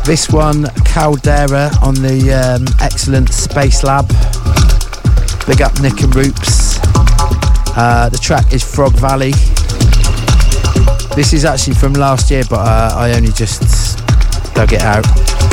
This one, Caldera on the excellent Space Lab. Big up Nick and Roops. The track is Frog Valley. This is actually from last year, but I only just dug it out.